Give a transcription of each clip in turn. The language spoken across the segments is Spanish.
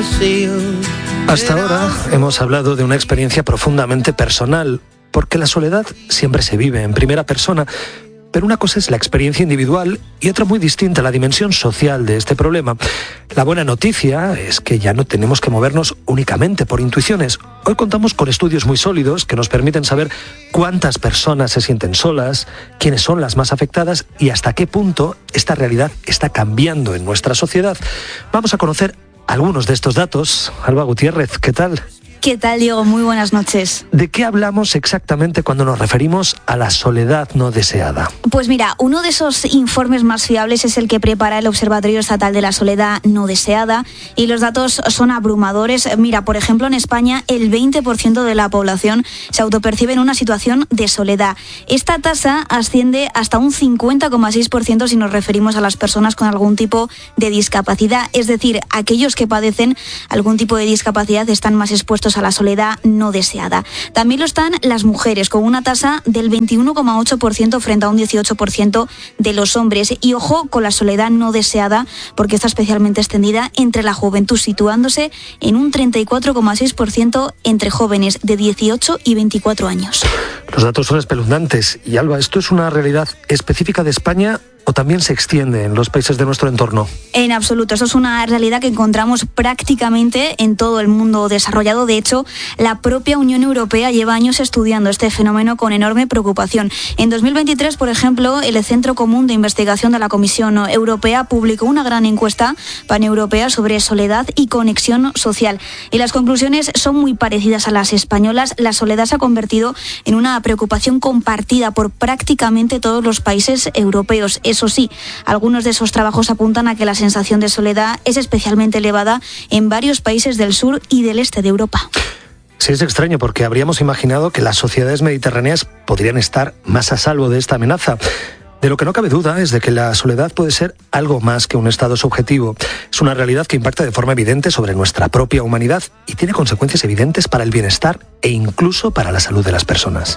Hasta ahora hemos hablado de una experiencia profundamente personal, porque la soledad siempre se vive en primera persona, pero una cosa es la experiencia individual y otra muy distinta, la dimensión social de este problema. La buena noticia es que ya no tenemos que movernos únicamente por intuiciones. Hoy contamos con estudios muy sólidos que nos permiten saber cuántas personas se sienten solas, quiénes son las más afectadas y hasta qué punto esta realidad está cambiando en nuestra sociedad. Vamos a conocer algunos de estos datos. Alba Gutiérrez, ¿qué tal? ¿Qué tal, Diego? Muy buenas noches. ¿De qué hablamos exactamente cuando nos referimos a la soledad no deseada? Pues mira, uno de esos informes más fiables es el que prepara el Observatorio Estatal de la Soledad no deseada y los datos son abrumadores. Mira, por ejemplo, en España el 20% de la población se autopercibe en una situación de soledad. Esta tasa asciende hasta un 50,6% si nos referimos a las personas con algún tipo de discapacidad. Es decir, aquellos que padecen algún tipo de discapacidad están más expuestos a la soledad no deseada. También lo están las mujeres, con una tasa del 21,8% frente a un 18% de los hombres. Y ojo con la soledad no deseada, porque está especialmente extendida entre la juventud, situándose en un 34,6% entre jóvenes de 18 y 24 años. Los datos son espeluznantes. Y Alba, ¿esto es una realidad específica de España o también se extiende en los países de nuestro entorno? En absoluto, eso es una realidad que encontramos prácticamente en todo el mundo desarrollado. De hecho, la propia Unión Europea lleva años estudiando este fenómeno con enorme preocupación. En 2023, por ejemplo, el Centro Común de Investigación de la Comisión Europea publicó una gran encuesta paneuropea sobre soledad y conexión social. Y las conclusiones son muy parecidas a las españolas. La soledad se ha convertido en una preocupación compartida por prácticamente todos los países europeos. Eso sí, algunos de esos trabajos apuntan a que la sensación de soledad es especialmente elevada en varios países del sur y del este de Europa. Sí, es extraño porque habríamos imaginado que las sociedades mediterráneas podrían estar más a salvo de esta amenaza. De lo que no cabe duda es de que la soledad puede ser algo más que un estado subjetivo. Es una realidad que impacta de forma evidente sobre nuestra propia humanidad y tiene consecuencias evidentes para el bienestar e incluso para la salud de las personas.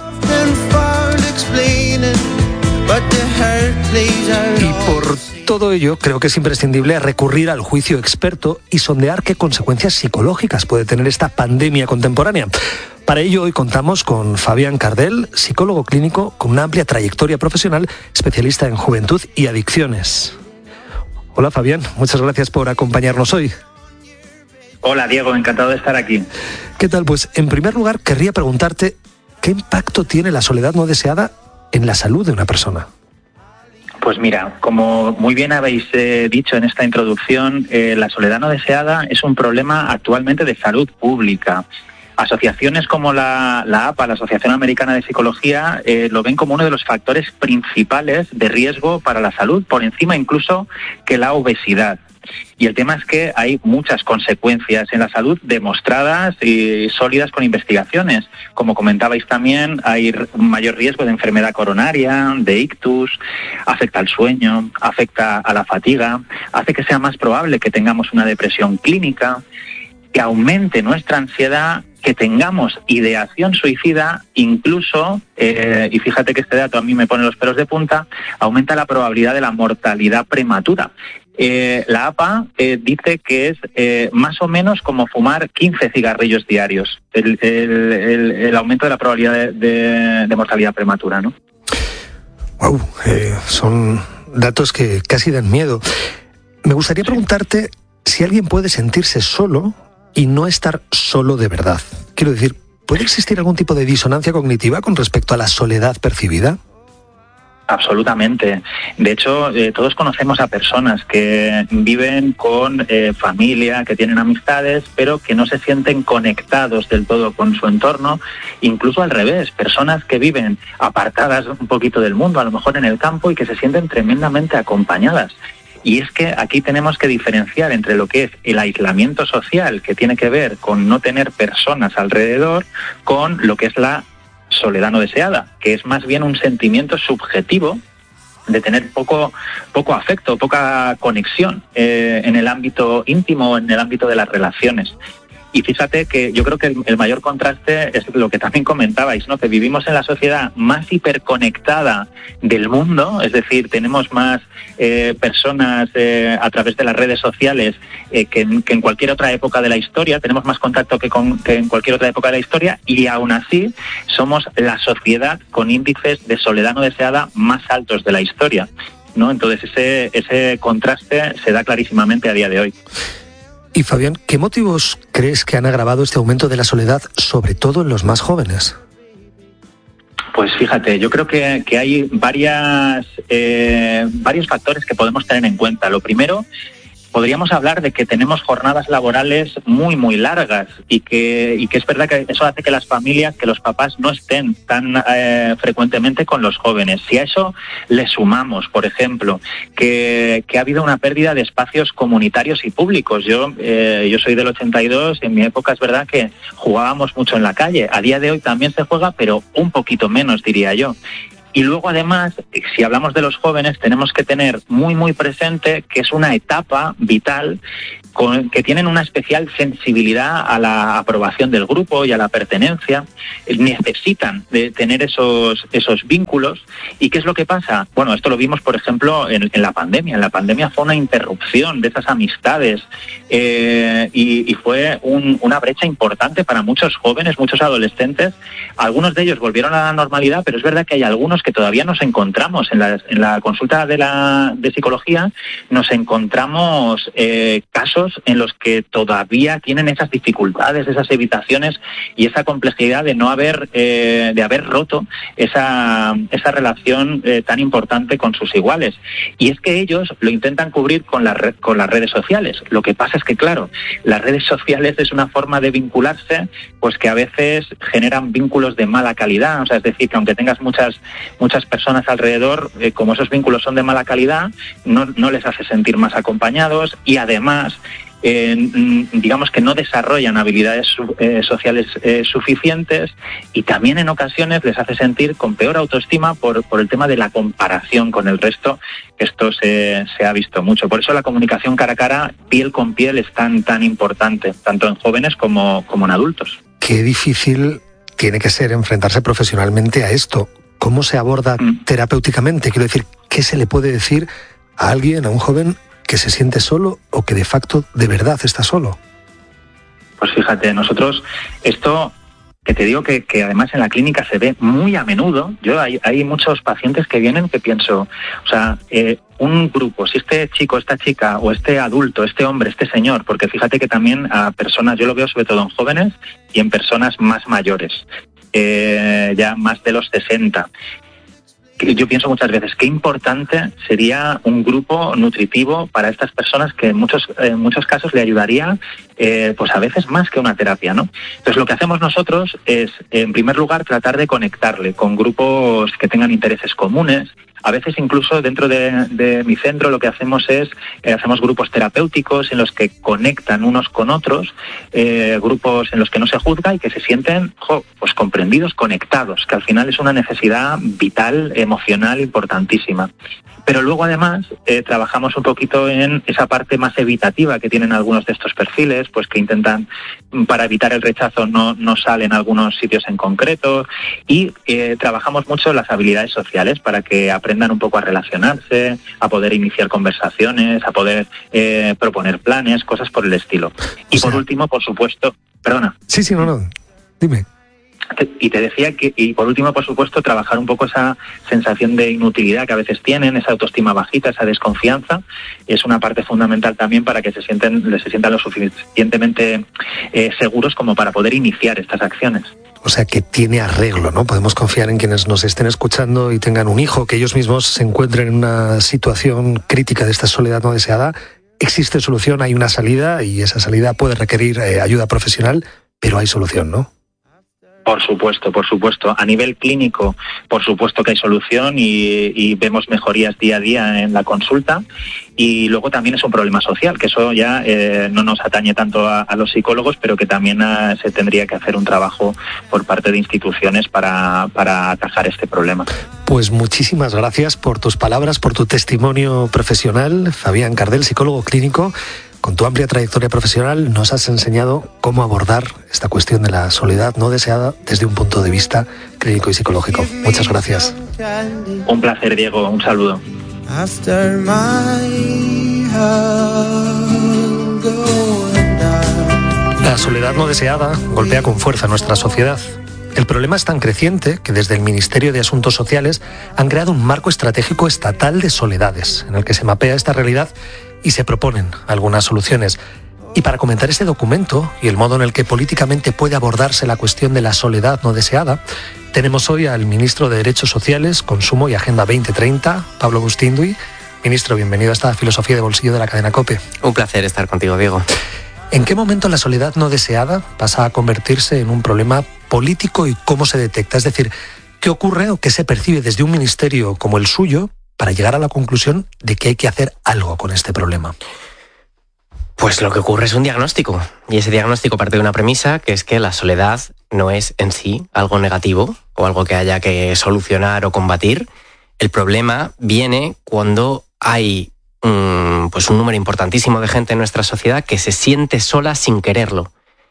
Y por todo ello, creo que es imprescindible recurrir al juicio experto y sondear qué consecuencias psicológicas puede tener esta pandemia contemporánea. Para ello, hoy contamos con Fabián Cardel, psicólogo clínico con una amplia trayectoria profesional, especialista en juventud y adicciones. Hola, Fabián, muchas gracias por acompañarnos hoy. Hola, Diego, encantado de estar aquí. ¿Qué tal? Pues, en primer lugar, querría preguntarte, ¿qué impacto tiene la soledad no deseada en la salud de una persona? Pues mira, como muy bien habéis dicho en esta introducción, la soledad no deseada es un problema actualmente de salud pública. Asociaciones como la APA, la Asociación Americana de Psicología, lo ven como uno de los factores principales de riesgo para la salud, por encima incluso que la obesidad. Y el tema es que hay muchas consecuencias en la salud demostradas y sólidas con investigaciones. Como comentabais también, hay un mayor riesgo de enfermedad coronaria, de ictus, afecta al sueño, afecta a la fatiga, hace que sea más probable que tengamos una depresión clínica, que aumente nuestra ansiedad, que tengamos ideación suicida, incluso, y fíjate que este dato a mí me pone los pelos de punta, aumenta la probabilidad de la mortalidad prematura. La APA dice que es más o menos como fumar 15 cigarrillos diarios, el aumento de la probabilidad de mortalidad prematura, ¿no? Wow, son datos que casi dan miedo. Me gustaría preguntarte si alguien puede sentirse solo y no estar solo de verdad. Quiero decir, ¿puede existir algún tipo de disonancia cognitiva con respecto a la soledad percibida? Absolutamente. De hecho, todos conocemos a personas que viven con familia, que tienen amistades, pero que no se sienten conectados del todo con su entorno. Incluso al revés, personas que viven apartadas un poquito del mundo, a lo mejor en el campo, y que se sienten tremendamente acompañadas. Y es que aquí tenemos que diferenciar entre lo que es el aislamiento social, que tiene que ver con no tener personas alrededor, con lo que es la soledad no deseada, que es más bien un sentimiento subjetivo de tener poco afecto, poca conexión en el ámbito íntimo, en el ámbito de las relaciones. Y fíjate que yo creo que el mayor contraste es lo que también comentabais, ¿no? Que vivimos en la sociedad más hiperconectada del mundo, es decir, tenemos más personas a través de las redes sociales que en cualquier otra época de la historia, tenemos más contacto que en cualquier otra época de la historia, y aún así somos la sociedad con índices de soledad no deseada más altos de la historia, ¿no? Entonces ese contraste se da clarísimamente a día de hoy. Y Fabián, ¿qué motivos crees que han agravado este aumento de la soledad, sobre todo en los más jóvenes? Pues fíjate, yo creo que hay varios factores que podemos tener en cuenta. Lo primero, podríamos hablar de que tenemos jornadas laborales muy, muy largas y que es verdad que eso hace que las familias, que los papás no estén tan frecuentemente con los jóvenes. Si a eso le sumamos, por ejemplo, que ha habido una pérdida de espacios comunitarios y públicos. Yo soy del 82, en mi época es verdad que jugábamos mucho en la calle. A día de hoy también se juega, pero un poquito menos, diría yo. Y luego, además, si hablamos de los jóvenes, tenemos que tener muy, muy presente que es una etapa vital que tienen una especial sensibilidad a la aprobación del grupo y a la pertenencia. Necesitan de tener esos vínculos. ¿Y qué es lo que pasa? Bueno, esto lo vimos, por ejemplo, en la pandemia. En la pandemia fue una interrupción de esas amistades y fue una brecha importante para muchos jóvenes, muchos adolescentes. Algunos de ellos volvieron a la normalidad, pero es verdad que hay algunos que todavía nos encontramos. En la consulta de psicología nos encontramos casos en los que todavía tienen esas dificultades, esas evitaciones y esa complejidad de no haber roto esa relación tan importante con sus iguales. Y es que ellos lo intentan cubrir con las redes sociales. Lo que pasa es que, claro, las redes sociales es una forma de vincularse, pues que a veces generan vínculos de mala calidad. O sea, es decir, que aunque tengas muchas personas alrededor, como esos vínculos son de mala calidad, no les hace sentir más acompañados y además digamos que no desarrollan habilidades sociales suficientes, y también en ocasiones les hace sentir con peor autoestima por el tema de la comparación con el resto. Esto se ha visto mucho. Por eso la comunicación cara a cara, piel con piel, es tan importante, tanto en jóvenes como en adultos. Qué difícil tiene que ser enfrentarse profesionalmente a esto. ¿Cómo se aborda terapéuticamente? Quiero decir, ¿qué se le puede decir a alguien, a un joven que se siente solo o que de facto, de verdad, está solo? Pues fíjate, nosotros esto, que te digo que además en la clínica se ve muy a menudo. Hay muchos pacientes que vienen que pienso, o sea, un grupo, si este chico, esta chica o este adulto, este hombre, este señor, porque fíjate que también a personas, yo lo veo sobre todo en jóvenes y en personas más mayores, ya más de los 60. Yo pienso muchas veces qué importante sería un grupo nutritivo para estas personas, que en muchos casos le ayudaría, pues a veces más que una terapia, ¿no? Entonces lo que hacemos nosotros es, en primer lugar, tratar de conectarle con grupos que tengan intereses comunes. A veces incluso dentro de mi centro lo que hacemos es, hacemos grupos terapéuticos en los que conectan unos con otros, grupos en los que no se juzga y que se sienten pues comprendidos, conectados, que al final es una necesidad vital, emocional, importantísima. Pero luego además trabajamos un poquito en esa parte más evitativa que tienen algunos de estos perfiles, pues que intentan, para evitar el rechazo, no salen a algunos sitios en concreto, y trabajamos mucho las habilidades sociales para que aprendan un poco a relacionarse, a poder iniciar conversaciones, a poder proponer planes, cosas por el estilo. Y por último, por supuesto... Perdona. Sí, no, dime. Y te decía y por último, por supuesto, trabajar un poco esa sensación de inutilidad que a veces tienen, esa autoestima bajita, esa desconfianza, es una parte fundamental también para que se sientan lo suficientemente seguros como para poder iniciar estas acciones. O sea, que tiene arreglo, ¿no? Podemos confiar en quienes nos estén escuchando y tengan un hijo, que ellos mismos se encuentren en una situación crítica de esta soledad no deseada. Existe solución, hay una salida, y esa salida puede requerir ayuda profesional, pero hay solución, ¿no? Por supuesto. A nivel clínico, por supuesto que hay solución y vemos mejorías día a día en la consulta. Y luego también es un problema social, que eso ya no nos atañe tanto a los psicólogos, pero que también se tendría que hacer un trabajo por parte de instituciones para atajar este problema. Pues muchísimas gracias por tus palabras, por tu testimonio profesional. Fabián Cardel, psicólogo clínico, con tu amplia trayectoria profesional nos has enseñado cómo abordar esta cuestión de la soledad no deseada desde un punto de vista clínico y psicológico. Muchas gracias. Un placer, Diego. Un saludo. La soledad no deseada golpea con fuerza nuestra sociedad. El problema es tan creciente que desde el Ministerio de Asuntos Sociales han creado un marco estratégico estatal de soledades, en el que se mapea esta realidad y se proponen algunas soluciones. Y para comentar este documento y el modo en el que políticamente puede abordarse la cuestión de la soledad no deseada, tenemos hoy al ministro de Derechos Sociales, Consumo y Agenda 2030, Pablo Bustinduy. Ministro, bienvenido a esta Filosofía de Bolsillo de la cadena COPE. Un placer estar contigo, Diego. ¿En qué momento la soledad no deseada pasa a convertirse en un problema político y cómo se detecta? Es decir, ¿qué ocurre o qué se percibe desde un ministerio como el suyo para llegar a la conclusión de que hay que hacer algo con este problema? Pues lo que ocurre es un diagnóstico, y ese diagnóstico parte de una premisa, que es que la soledad no es en sí algo negativo o algo que haya que solucionar o combatir. El problema viene cuando hay pues un número importantísimo de gente en nuestra sociedad que se siente sola sin quererlo.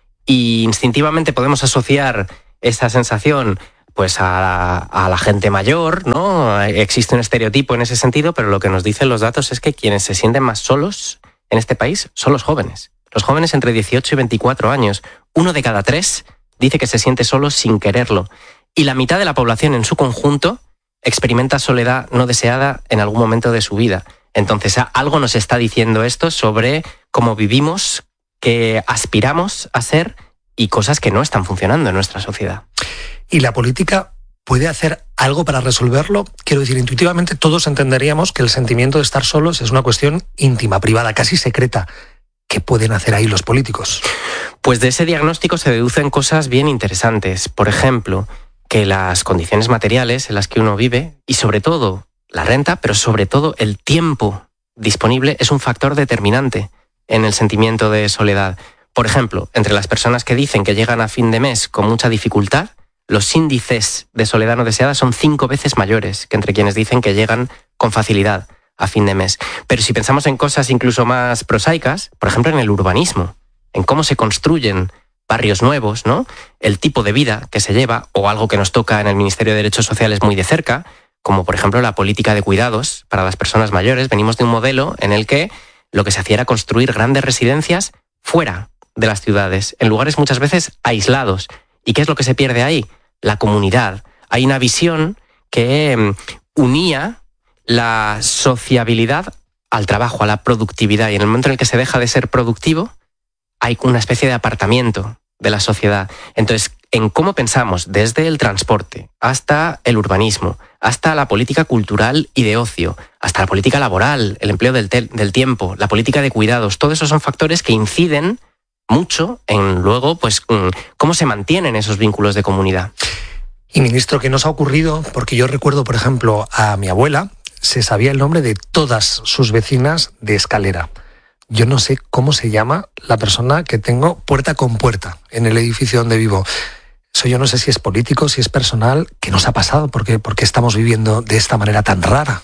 Y instintivamente podemos asociar esa sensación pues a la gente mayor, ¿no? Existe un estereotipo en ese sentido, pero lo que nos dicen los datos es que quienes se sienten más solos en este país son los jóvenes. Los jóvenes entre 18 y 24 años. 1 de cada 3 dice que se siente solo sin quererlo. Y la mitad de la población en su conjunto experimenta soledad no deseada en algún momento de su vida. Entonces, algo nos está diciendo esto sobre cómo vivimos, qué aspiramos a ser y cosas que no están funcionando en nuestra sociedad. ¿Y la política puede hacer algo para resolverlo? Quiero decir, intuitivamente todos entenderíamos que el sentimiento de estar solos es una cuestión íntima, privada, casi secreta. ¿Qué pueden hacer ahí los políticos? Pues de ese diagnóstico se deducen cosas bien interesantes. Por ejemplo, que las condiciones materiales en las que uno vive, y sobre todo la renta, pero sobre todo el tiempo disponible, es un factor determinante en el sentimiento de soledad. Por ejemplo, entre las personas que dicen que llegan a fin de mes con mucha dificultad, los índices de soledad no deseada son 5 veces mayores que entre quienes dicen que llegan con facilidad a fin de mes. Pero si pensamos en cosas incluso más prosaicas, por ejemplo en el urbanismo, en cómo se construyen barrios nuevos, ¿no? El tipo de vida que se lleva, o algo que nos toca en el Ministerio de Derechos Sociales muy de cerca, como por ejemplo la política de cuidados para las personas mayores. Venimos de un modelo en el que lo que se hacía era construir grandes residencias fuera de las ciudades, en lugares muchas veces aislados. ¿Y qué es lo que se pierde ahí? La comunidad. Hay una visión que unía la sociabilidad al trabajo, a la productividad, y en el momento en el que se deja de ser productivo, hay una especie de apartamiento de la sociedad. Entonces, en cómo pensamos desde el transporte hasta el urbanismo, hasta la política cultural y de ocio, hasta la política laboral, el empleo del tiempo, la política de cuidados, todos esos son factores que inciden mucho en luego pues cómo se mantienen esos vínculos de comunidad. Y ministro, ¿qué nos ha ocurrido? Porque yo recuerdo, por ejemplo, a mi abuela, se sabía el nombre de todas sus vecinas de escalera. Yo no sé cómo se llama la persona que tengo puerta con puerta en el edificio donde vivo. Eso yo no sé si es político, si es personal. ¿Qué nos ha pasado? ¿Por qué estamos viviendo de esta manera tan rara?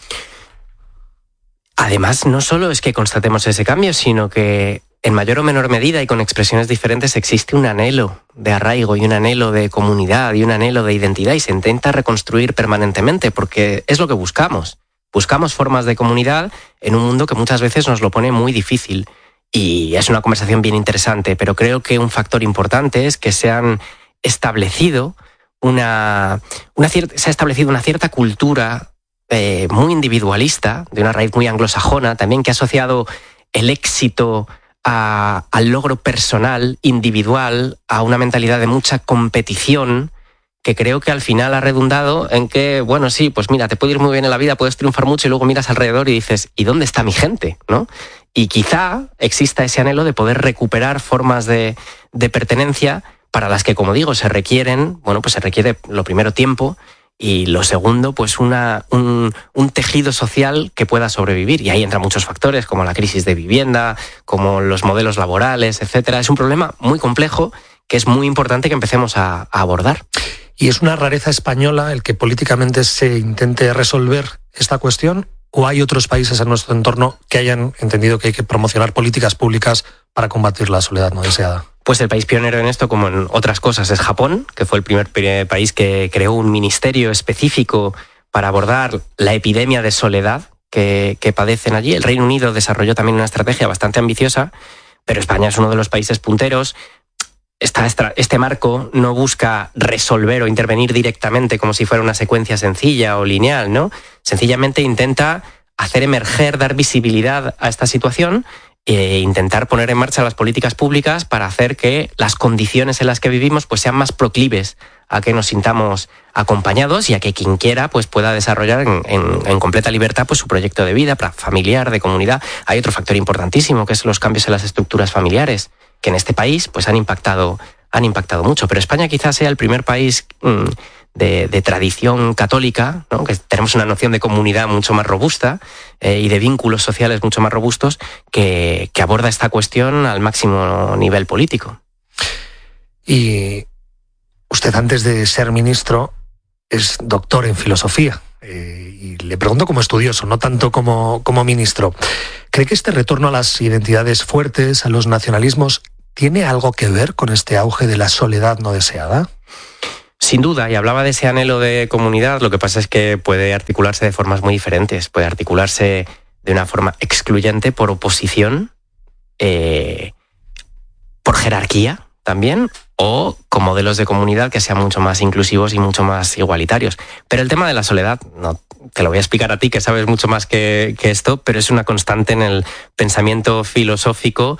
Además, no solo es que constatemos ese cambio, sino que en mayor o menor medida y con expresiones diferentes existe un anhelo de arraigo y un anhelo de comunidad y un anhelo de identidad, y se intenta reconstruir permanentemente porque es lo que buscamos. Buscamos formas de comunidad en un mundo que muchas veces nos lo pone muy difícil. Y es una conversación bien interesante, pero creo que un factor importante es que se han establecido una cierta cultura muy individualista, de una raíz muy anglosajona también, que ha asociado el éxito al logro personal, individual, a una mentalidad de mucha competición, que creo que al final ha redundado en que, bueno, sí, pues mira, te puede ir muy bien en la vida, puedes triunfar mucho, y luego miras alrededor y dices, ¿y dónde está mi gente?, ¿no? Y quizá exista ese anhelo de poder recuperar formas de pertenencia para las que, como digo, se requiere lo primero tiempo, y lo segundo, pues un tejido social que pueda sobrevivir. Y ahí entran muchos factores, como la crisis de vivienda, como los modelos laborales, etcétera. Es un problema muy complejo que es muy importante que empecemos a abordar. ¿Y es una rareza española el que políticamente se intente resolver esta cuestión? ¿O hay otros países en nuestro entorno que hayan entendido que hay que promocionar políticas públicas para combatir la soledad no deseada? Pues el país pionero en esto, como en otras cosas, es Japón, que fue el primer país que creó un ministerio específico para abordar la epidemia de soledad que padecen allí. El Reino Unido desarrolló también una estrategia bastante ambiciosa, pero España es uno de los países punteros. Este marco no busca resolver o intervenir directamente como si fuera una secuencia sencilla o lineal, ¿no? Sencillamente intenta hacer emerger, dar visibilidad a esta situación e intentar poner en marcha las políticas públicas para hacer que las condiciones en las que vivimos pues sean más proclives a que nos sintamos acompañados y a que quien quiera pues pueda desarrollar en completa libertad pues su proyecto de vida, familiar, de comunidad. Hay otro factor importantísimo que es los cambios en las estructuras familiares, que en este país pues han impactado mucho. Pero España quizás sea el primer país de tradición católica, ¿no? Que tenemos una noción de comunidad mucho más robusta y de vínculos sociales mucho más robustos que aborda esta cuestión al máximo nivel político. Y usted, antes de ser ministro, es doctor en filosofía. Y le pregunto como estudioso, no tanto como ministro. ¿Cree que este retorno a las identidades fuertes, a los nacionalismos, tiene algo que ver con este auge de la soledad no deseada? Sin duda, y hablaba de ese anhelo de comunidad. Lo que pasa es que puede articularse de formas muy diferentes. Puede articularse de una forma excluyente por oposición, por jerarquía también, o con modelos de comunidad que sean mucho más inclusivos y mucho más igualitarios. Pero el tema de la soledad, no te lo voy a explicar a ti, que sabes mucho más que esto, pero es una constante en el pensamiento filosófico,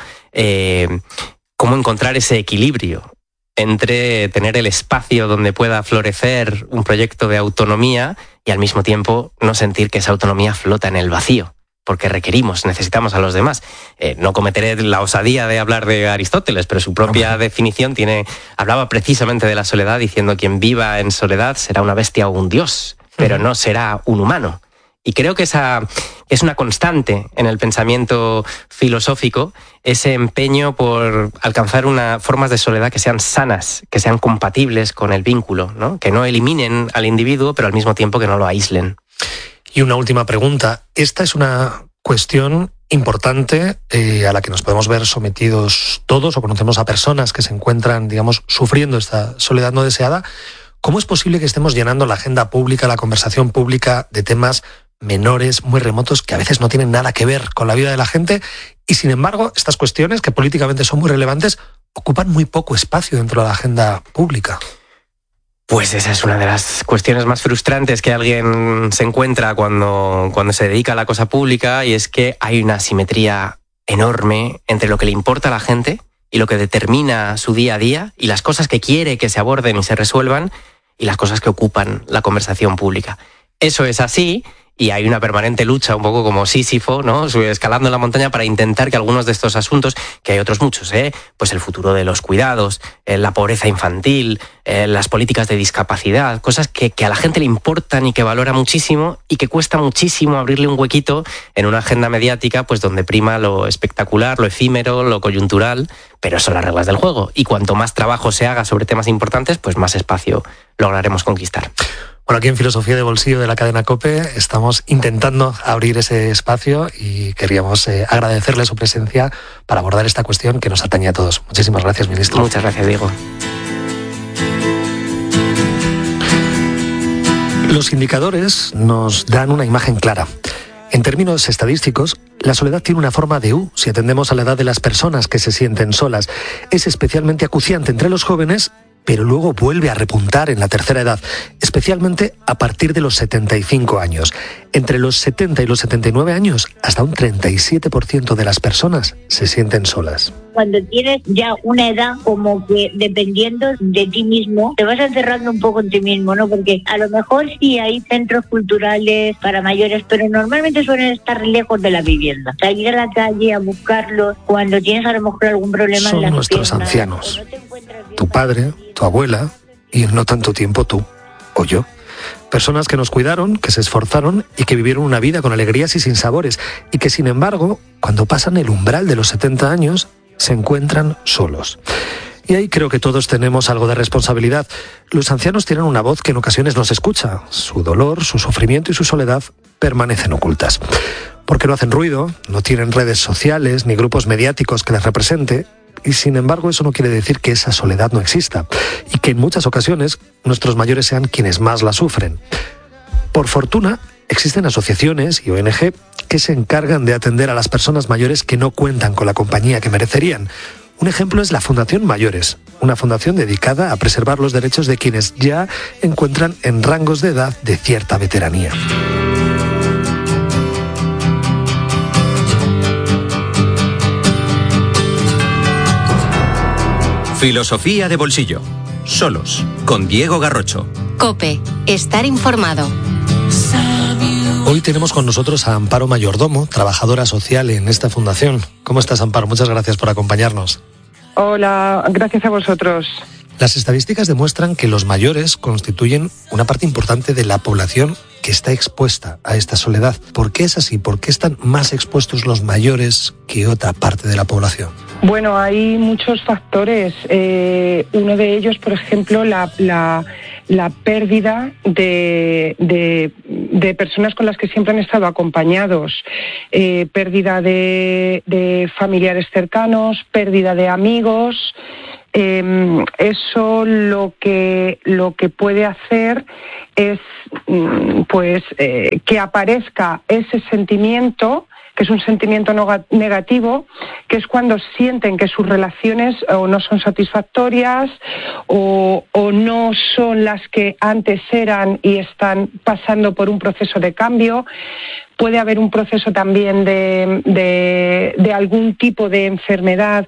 cómo encontrar ese equilibrio entre tener el espacio donde pueda florecer un proyecto de autonomía y al mismo tiempo no sentir que esa autonomía flota en el vacío, porque necesitamos a los demás. No cometeré la osadía de hablar de Aristóteles, pero su propia definición hablaba precisamente de la soledad, diciendo: quien viva en soledad será una bestia o un dios, pero no será un humano. Y creo que esa es una constante en el pensamiento filosófico, ese empeño por alcanzar formas de soledad que sean sanas, que sean compatibles con el vínculo, ¿no? Que no eliminen al individuo, pero al mismo tiempo que no lo aíslen. Y una última pregunta. Esta es una cuestión importante a la que nos podemos ver sometidos todos, o conocemos a personas que se encuentran, digamos, sufriendo esta soledad no deseada. ¿Cómo es posible que estemos llenando la agenda pública, la conversación pública, de temas menores, muy remotos, que a veces no tienen nada que ver con la vida de la gente, y sin embargo estas cuestiones, que políticamente son muy relevantes, ocupan muy poco espacio dentro de la agenda pública? Pues esa es una de las cuestiones más frustrantes que alguien se encuentra cuando se dedica a la cosa pública, y es que hay una asimetría enorme entre lo que le importa a la gente y lo que determina su día a día, y las cosas que quiere que se aborden y se resuelvan, y las cosas que ocupan la conversación pública. Eso es así, y hay una permanente lucha, un poco como Sísifo, ¿no? Escalando la montaña para intentar que algunos de estos asuntos, que hay otros muchos, pues el futuro de los cuidados, la pobreza infantil, las políticas de discapacidad, cosas que a la gente le importan y que valora muchísimo, y que cuesta muchísimo abrirle un huequito en una agenda mediática pues donde prima lo espectacular, lo efímero, lo coyuntural, pero son las reglas del juego. Y cuanto más trabajo se haga sobre temas importantes, pues más espacio lograremos conquistar. Bueno, aquí en Filosofía de Bolsillo de la cadena COPE estamos intentando abrir ese espacio, y queríamos agradecerle su presencia para abordar esta cuestión que nos atañe a todos. Muchísimas gracias, ministro. Muchas gracias, Diego. Los indicadores nos dan una imagen clara. En términos estadísticos, la soledad tiene una forma de U si atendemos a la edad de las personas que se sienten solas. Es especialmente acuciante entre los jóvenes, pero luego vuelve a repuntar en la tercera edad, especialmente a partir de los 75 años. Entre los 70 y los 79 años, hasta un 37% de las personas se sienten solas. Cuando tienes ya una edad, como que dependiendo de ti mismo, te vas encerrando un poco en ti mismo, ¿no? Porque a lo mejor sí hay centros culturales para mayores, pero normalmente suelen estar lejos de la vivienda. Salir a la calle a buscarlos cuando tienes a lo mejor algún problema en las nuestros piernas, ancianos, tu padre, tu abuela, y en no tanto tiempo tú o yo. Personas que nos cuidaron, que se esforzaron y que vivieron una vida con alegrías y sinsabores, y que sin embargo, cuando pasan el umbral de los 70 años, se encuentran solos. Y ahí creo que todos tenemos algo de responsabilidad. Los ancianos tienen una voz que en ocasiones no se escucha. Su dolor, su sufrimiento y su soledad permanecen ocultas. Porque no hacen ruido, no tienen redes sociales ni grupos mediáticos que les represente. Y sin embargo, eso no quiere decir que esa soledad no exista. Y que en muchas ocasiones nuestros mayores sean quienes más la sufren. Por fortuna, existen asociaciones y ONG que se encargan de atender a las personas mayores que no cuentan con la compañía que merecerían. Un ejemplo es la Fundación Mayores, una fundación dedicada a preservar los derechos de quienes ya encuentran en rangos de edad de cierta veteranía. Filosofía de bolsillo. Solos, con Diego Garrocho. COPE. Estar informado. Hoy tenemos con nosotros a Amparo Mayordomo, trabajadora social en esta fundación. ¿Cómo estás, Amparo? Muchas gracias por acompañarnos. Hola, gracias a vosotros. Las estadísticas demuestran que los mayores constituyen una parte importante de la población que está expuesta a esta soledad. ¿Por qué es así? ¿Por qué están más expuestos los mayores que otra parte de la población? Bueno, hay muchos factores. Uno de ellos, por ejemplo, la pérdida de personas con las que siempre han estado acompañados, pérdida de familiares cercanos, pérdida de amigos. Eso lo que puede hacer es que aparezca ese sentimiento, que es un sentimiento negativo, que es cuando sienten que sus relaciones o no son satisfactorias o no son las que antes eran y están pasando por un proceso de cambio. Puede haber un proceso también de algún tipo de enfermedad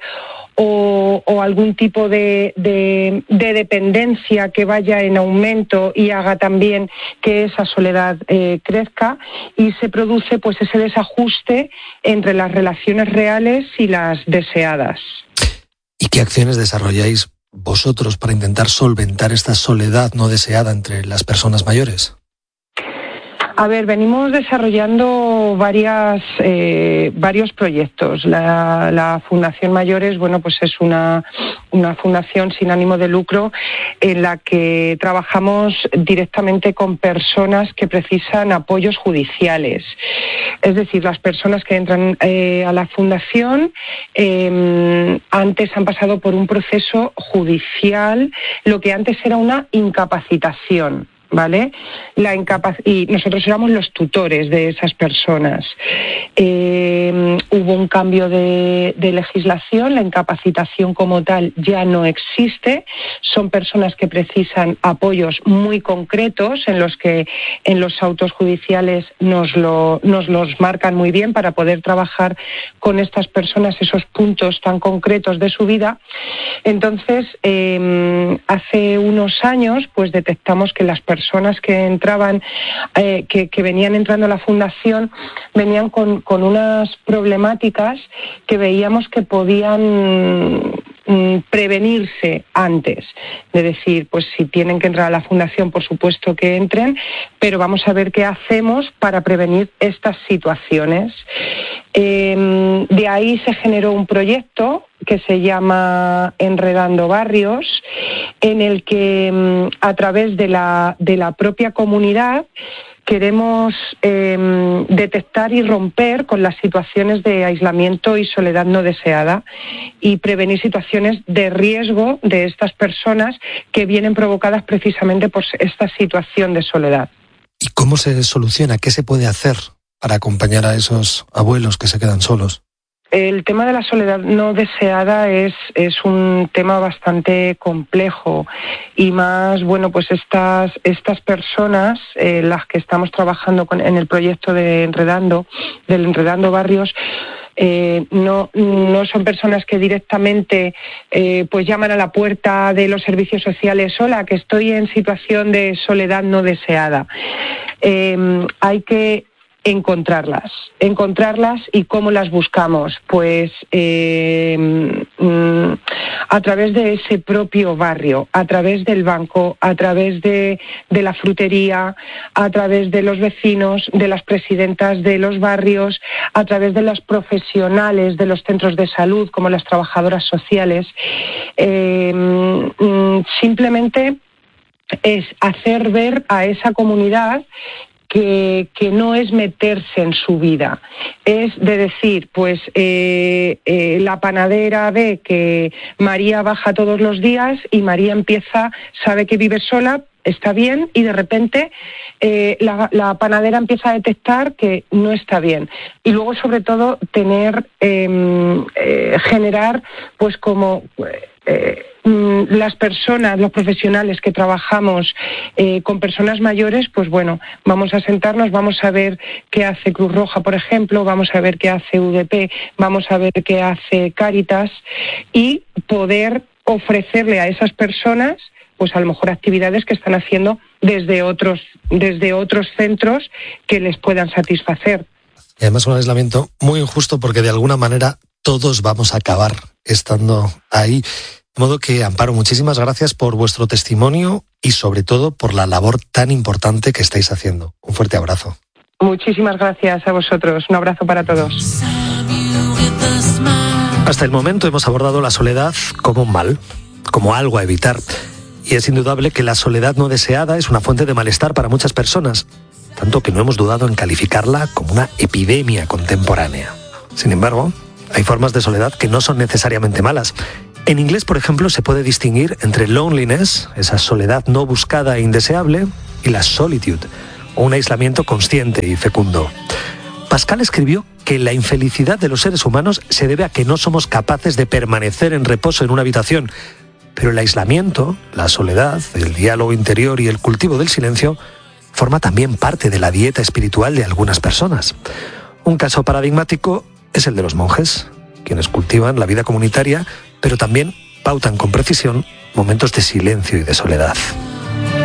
o algún tipo de dependencia que vaya en aumento y haga también que esa soledad crezca, y se produce pues ese desajuste entre las relaciones reales y las deseadas. ¿Y qué acciones desarrolláis vosotros para intentar solventar esta soledad no deseada entre las personas mayores? A ver, venimos desarrollando varios proyectos. La Fundación Mayores, bueno, pues es una fundación sin ánimo de lucro en la que trabajamos directamente con personas que precisan apoyos judiciales. Es decir, las personas que entran a la fundación antes han pasado por un proceso judicial, lo que antes era una incapacitación. ¿Vale? Y nosotros éramos los tutores de esas personas. Hubo un cambio de legislación, la incapacitación como tal ya no existe. Son personas que precisan apoyos muy concretos en los que en los autos judiciales nos los marcan muy bien para poder trabajar con estas personas esos puntos tan concretos de su vida. Entonces, hace unos años, pues detectamos que las personas que entraban, que venían entrando a la fundación, venían con unas problemáticas que veíamos que podían prevenirse antes. De decir, pues si tienen que entrar a la fundación, por supuesto que entren, pero vamos a ver qué hacemos para prevenir estas situaciones. De ahí se generó un proyecto que se llama Enredando Barrios, en el que a través de la propia comunidad queremos detectar y romper con las situaciones de aislamiento y soledad no deseada y prevenir situaciones de riesgo de estas personas que vienen provocadas precisamente por esta situación de soledad. ¿Y cómo se soluciona? ¿Qué se puede hacer para acompañar a esos abuelos que se quedan solos? El tema de la soledad no deseada es un tema bastante complejo, y más, bueno, pues estas personas, las que estamos trabajando en el proyecto del Enredando Barrios, no son personas que directamente pues llaman a la puerta de los servicios sociales: hola, que estoy en situación de soledad no deseada. Hay que encontrarlas. ¿Y cómo las buscamos? Pues a través de ese propio barrio, a través del banco, a través de la frutería, a través de los vecinos, de las presidentas de los barrios, a través de los profesionales de los centros de salud, como las trabajadoras sociales. simplemente es hacer ver a esa comunidad que no es meterse en su vida, es de decir, pues la panadera ve que María baja todos los días y María sabe que vive sola, está bien, y de repente la panadera empieza a detectar que no está bien. Y luego, sobre todo, generar, pues como las personas, los profesionales que trabajamos con personas mayores, pues bueno, vamos a sentarnos, vamos a ver qué hace Cruz Roja, por ejemplo, vamos a ver qué hace UDP, vamos a ver qué hace Cáritas, y poder ofrecerle a esas personas pues a lo mejor actividades que están haciendo desde otros centros que les puedan satisfacer. Y además un aislamiento muy injusto, porque de alguna manera todos vamos a acabar estando ahí. De modo que, Amparo, muchísimas gracias por vuestro testimonio y sobre todo por la labor tan importante que estáis haciendo. Un fuerte abrazo. Muchísimas gracias a vosotros. Un abrazo para todos. Hasta el momento hemos abordado la soledad como un mal, como algo a evitar. Y es indudable que la soledad no deseada es una fuente de malestar para muchas personas, tanto que no hemos dudado en calificarla como una epidemia contemporánea. Sin embargo, hay formas de soledad que no son necesariamente malas. En inglés, por ejemplo, se puede distinguir entre loneliness, esa soledad no buscada e indeseable, y la solitude, o un aislamiento consciente y fecundo. Pascal escribió que la infelicidad de los seres humanos se debe a que no somos capaces de permanecer en reposo en una habitación, pero el aislamiento, la soledad, el diálogo interior y el cultivo del silencio forma también parte de la dieta espiritual de algunas personas. Un caso paradigmático es el de los monjes, quienes cultivan la vida comunitaria, pero también pautan con precisión momentos de silencio y de soledad.